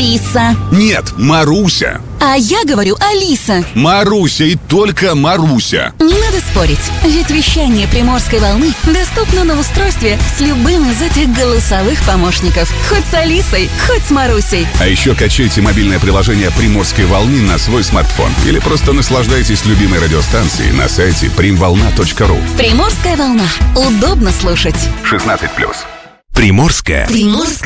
Лиса. Нет, Маруся. А я говорю Алиса. Маруся и только Маруся. Не надо спорить, ведь вещание Приморской волны доступно на устройстве с любым из этих голосовых помощников. Хоть с Алисой, хоть с Марусей. А еще качайте мобильное приложение «Приморской волны» на свой смартфон. Или просто наслаждайтесь любимой радиостанцией на сайте primvolna.ru. Приморская волна. Удобно слушать. 16+. Приморская